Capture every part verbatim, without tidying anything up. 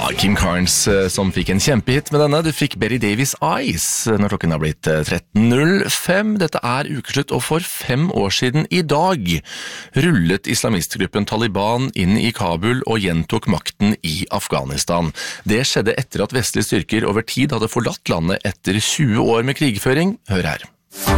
Ja, Kim Carnes som fikk en kjempehit med denne. Du fikk Betty Davis Eyes når klokken har blitt tretten null fem. Dette er ukeslutt, og for fem år siden i dag rullet islamistgruppen Taliban inn i Kabul og gjentok makten i Afghanistan. Det skjedde etter at vestlige styrker over tid hadde forlatt landet etter tjue år med krigføring. Hør her.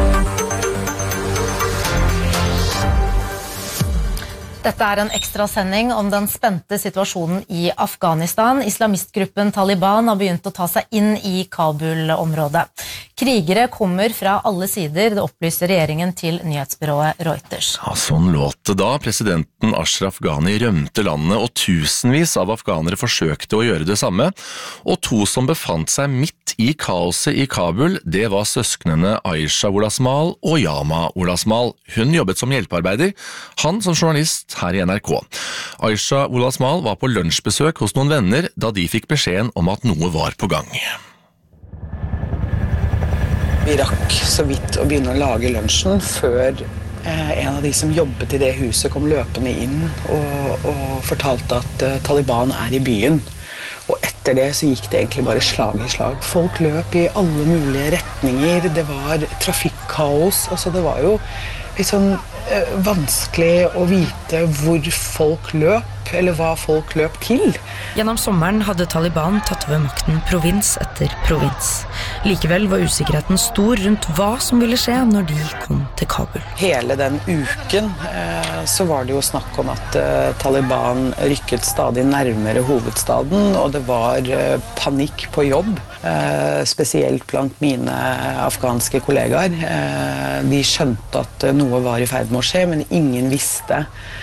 Dette er en ekstra sending om den spente situasjonen i Afghanistan. Islamistgruppen Taliban har begynt å ta seg inn i Kabul-området. Krigere kommer fra alle sider, det opplyser regjeringen til nyhetsbyrået Reuters. Ja, sånn låt det da. Presidenten Ashraf Ghani rømte landet, og tusenvis av afghanere forsøkte å gjøre det samme. Og to som befant seg midt i kaoset i Kabul, det var søsknene Aisha Wolasmal og Yama Wolasmal. Hun jobbet som hjelpearbeider, han som journalist her i N R K. Aisha Wolasmal var på lunsjbesøk hos noen venner da de fikk beskjeden om at noe var på gang. Vi rakk så vidt å begynne å lage lunsjen før eh, en av de som jobbet i det huset kom løpende inn og, og fortalte at eh, Taliban er i byen. Og etter det så gikk det egentlig bare slag i slag. Folk løp i alle mulige retninger, det var trafikkaos, altså det var jo litt sånn eh, vanskelig å vite hvor folk løp, eller hva folk løp til. Gjennom sommeren hadde Taliban tatt over makten provins etter provins. Likevel var usikkerheten stor rundt hva som ville skje når de kom til Kabul. Hele den uken eh, så var det jo snakk om at eh, Taliban rykket stadig nærmere hovedstaden, og det var eh, panikk på jobb, eh, spesielt blant mine afghanske kollegaer. Eh, de skjønte at noe var i ferd med å skje, men ingen visste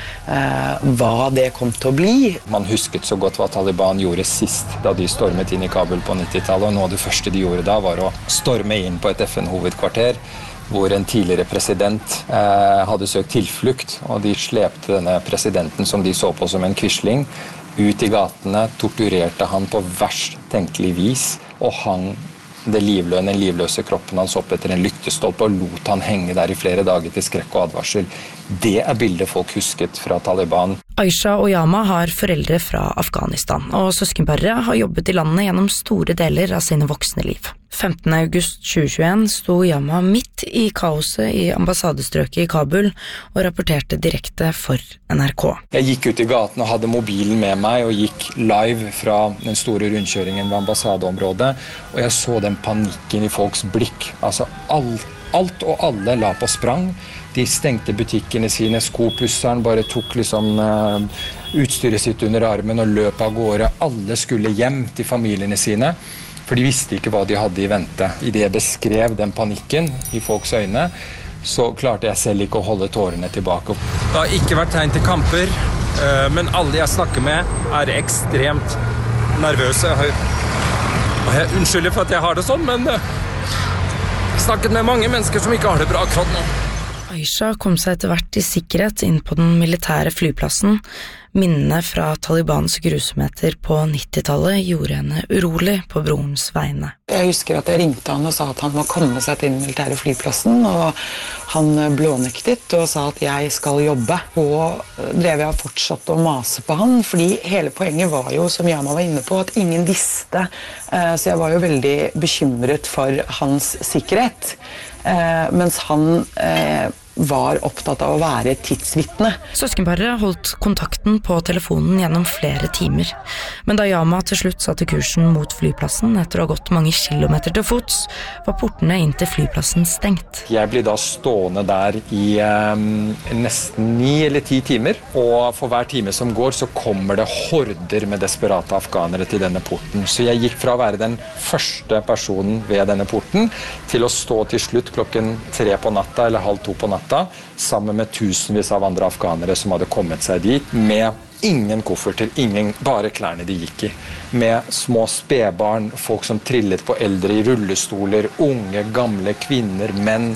Eh, hva det kom til å bli. Man husket så godt hva Taliban gjorde sist da de stormet inn i Kabul på nittitallet, og noe av det første de gjorde da var å storme inn på et F N-hovedkvarter hvor en tidligere president eh, hadde søkt tilflukt, og de slepte denne presidenten som de så på som en quisling ut i gatene, torturerte han på verst tenkelig vis og hang det livløse, den livløse kroppen hans opp etter en lyktestolpe og lot han henge der i flere dager til skrekk og advarsel. Det er bildet folk husket fra Taliban. Aisha og Yama har foreldre fra Afghanistan, og søskenparet har jobbet i landet gjennom store deler av sine voksne liv. femtende august tjue tjueen sto Yama midt i kaoset i ambassadestrøket i Kabul og rapporterte direkte for N R K. Jeg gikk ut i gaten og hadde mobilen med meg og gikk live fra den store rundkjøringen ved ambassadeområdet, og jeg så den panikken i folks blikk. Altså alt, alt og alle la på sprang. De stengte butikkene sine, skopusseren bare tok liksom uh, utstyret sitt under armen og løp av gårde. Alle skulle hjem til familiene sine, for de visste ikke hva de hadde i vente. I det jeg beskrev den panikken i folks øyne, så klarte jeg selv ikke å holde tårene tilbake. Det har ikke vært tegn til kamper, uh, men alle jeg snakker med er ekstremt nervøse. Jeg, jeg unnskylder for at jeg har det sånn, men uh, snakket med mange mennesker som ikke har det bra akkurat nå. Aisha kom seg etter hvert i sikkerhet inn på den militære flyplassen. Minnene fra Talibans grusomheter på nittitallet gjorde henne urolig på brorens vegne. Jeg husker at jeg ringte han og sa at han må komme seg til den militære flyplassen, og han blånektet og sa at jeg skal jobbe. Og drev jeg fortsatt å mase på han, fordi hele poenget var jo, som Yama var inne på, at ingen visste. Så jeg var jo veldig bekymret for hans sikkerhet, mens han var opptatt av å være et tidsvitne. Søskenparet holdt kontakten på telefonen gjennom flere timer, men da Yama til slutt satte kursen mot flyplassen etter å ha gått mange kilometer til fots, var portene inn til flyplassen stengt. Jeg ble da stående der i um, nesten ni eller ti timer, og for hver time som går så kommer det horder med desperate afghanere til denne porten. Så jeg gikk fra å være den første personen ved denne porten til å stå til slutt klokken tre på natta eller halv to på natta sammen med tusenvis av andre afghanere som hadde kommet seg dit, med ingen kofferter, ingen, bare klærne de gikk i. Med små spedbarn, folk som trillet på eldre i rullestoler, unge, gamle, kvinner, menn.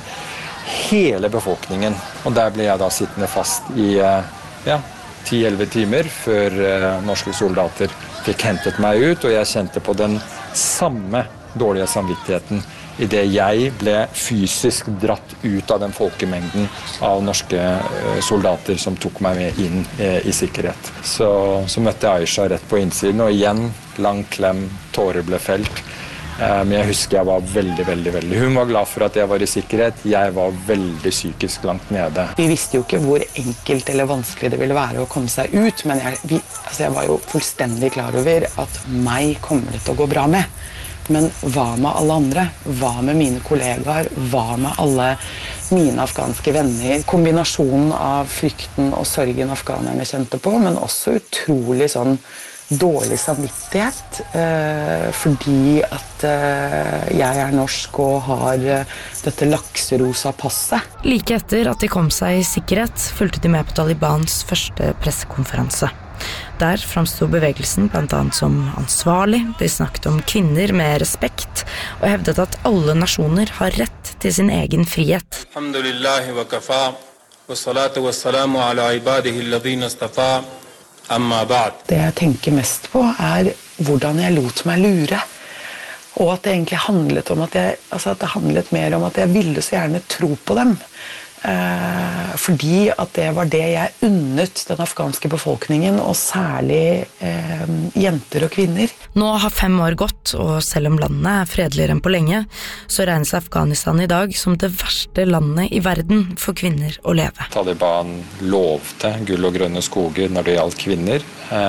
Hele befolkningen. Og der ble jeg da sittende fast i ja, ti til elleve timer før norske soldater fikk hentet meg ut, og jeg kjente på den samme dårlige samvittigheten I det jeg ble fysisk dratt ut av den folkemengden av norske soldater som tok meg med inn i sikkerhet. Så, så møtte jeg Aisha rett på innsiden, og igjen, lang klem, tårer ble felt. Men jeg husker jeg var veldig, veldig, veldig. Hun var glad for at jeg var i sikkerhet. Jeg var veldig psykisk langt nede. Vi visste jo ikke hvor enkelt eller vanskelig det ville være å komme seg ut, men jeg, vi, altså jeg var jo fullstendig klar over at meg kommer det til å gå bra med. Men hva med alle andre? Hva med mine kollegaer? Hva med alle mine afghanske venner? Kombinasjonen av frykten og sorgen afghanerne kjente på, men også utrolig sånn dårlig samvittighet, eh, fordi at eh, jeg er norsk og har eh, dette lakserosa passet. Like etter at de kom seg i sikkerhet, fulgte de med på Talibans første pressekonferanse. Der framstod bevegelsen blant annet som ansvarlig, de snakket om kvinner med respekt, og hevdet at alle nasjoner har rett til sin egen frihet. Alhamdulillahi wa kafa, wa salatu wa salamu ala ibadihi alladhina istafa. Det jeg tenker mest på er hvordan jeg lot meg lure, og at det egentlig handlet om at jeg, altså at det handlet mer om at jeg ville så gjerne tro på dem, eh, fordi at det var det jeg unnet den afghanske befolkningen, og særlig eh, jenter og kvinner. Nå har fem år gått, og selv om landet er fredeligere enn på lenge, så regnes Afghanistan i dag som det verste landet i verden for kvinner å leve. Taliban lovte gull og grønne skoger når det gjaldt kvinner,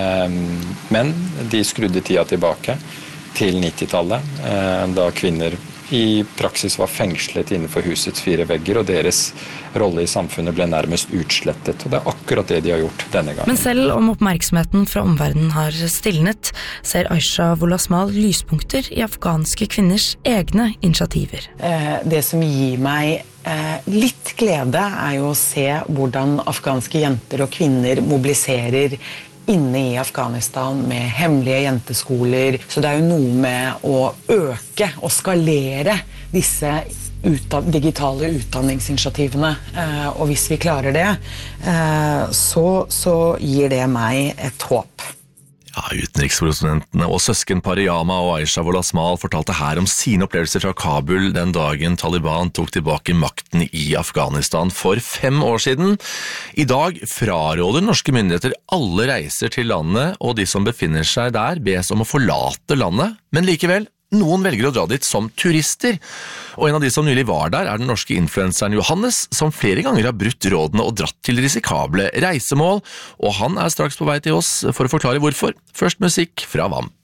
men de skrudde tida tilbake til nittitallet, da kvinner i praksis var fengslet innenfor husets fire vegger, og deres rolle i samfunnet ble nærmest utslettet. Og det er akkurat det de har gjort denne gangen. Men selv om oppmerksomheten fra omverdenen har stilnet, ser Aisha Wolasmal lyspunkter i afghanske kvinners egne initiativer. Det som gir meg litt glede er jo å se hvordan afghanske jenter og kvinner mobiliserer inne i Afghanistan med hemmelige jenteskoler. Så det er jo noe med å øke og skalere disse utdan- digitale utdanningsinitiativene. Eh, og hvis vi klarer det, eh, så, så gir det meg et håp. Ja, utenrikskorrespondentene og søskenparet Yama og Aisha Wolasmal fortalte her om sine opplevelser fra Kabul den dagen Taliban tok tilbake makten i Afghanistan for fem år siden. I dag fraråder norske myndigheter alle reiser til landet, og de som befinner seg der bes om å forlate landet, men likevel, noen velger å dra dit som turister. Og en av de som nylig var der er den norske influenseren Johannes, som flere ganger har brutt rådene og dratt til risikable reisemål, og han er straks på vei til oss for å forklare hvorfor. Først musikk fra Vamp.